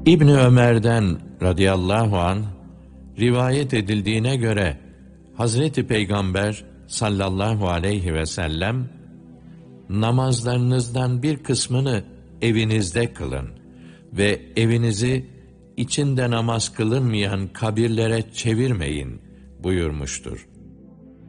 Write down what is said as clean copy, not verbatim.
İbni Ömer'den radıyallahu anh rivayet edildiğine göre Hazreti Peygamber sallallahu aleyhi ve sellem namazlarınızdan bir kısmını evinizde kılın ve evinizi içinde namaz kılınmayan kabirlere çevirmeyin buyurmuştur.